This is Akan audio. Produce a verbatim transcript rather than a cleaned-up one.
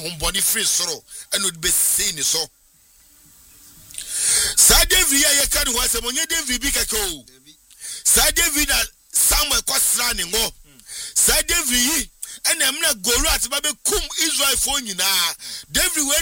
hombody free soro and would be seen so. Sa David ya kan wa se monye David bi keke Sa David na Samuel kwasra ne ngo. Sa David yi ena emna Goliath ba be kum Israel fo nyina. David